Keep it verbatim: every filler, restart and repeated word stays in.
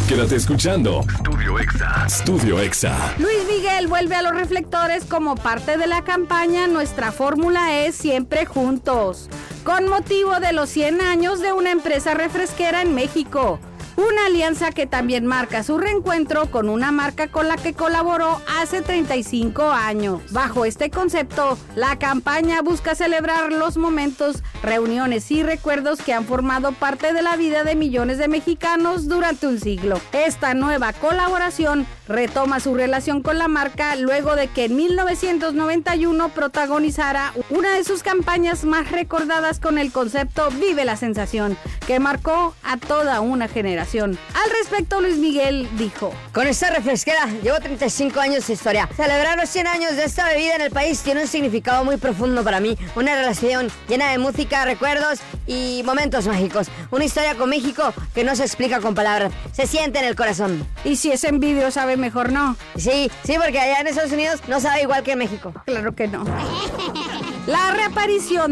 Quédate escuchando Studio Exa. Studio Exa. Luis Miguel vuelve a los reflectores como parte de la campaña Nuestra fórmula es siempre juntos, con motivo de los cien años de una empresa refresquera en México. Una alianza que también marca su reencuentro con una marca con la que colaboró hace treinta y cinco años. Bajo este concepto, la campaña busca celebrar los momentos, reuniones y recuerdos que han formado parte de la vida de millones de mexicanos durante un siglo. Esta nueva colaboración retoma su relación con la marca luego de que en mil novecientos noventa y uno protagonizara una de sus campañas más recordadas con el concepto Vive la Sensación, que marcó a toda una generación. Al respecto, Luis Miguel dijo: con esta refresquera llevo treinta y cinco años de historia. Celebrar los cien años de esta bebida en el país tiene un significado muy profundo para mí. Una relación llena de música, recuerdos y momentos mágicos. Una historia con México que no se explica con palabras, se siente en el corazón. Y si es en vídeo, sabe mejor, ¿no? Sí, sí, porque allá en Estados Unidos no sabe igual que en México. Claro que no. La reaparición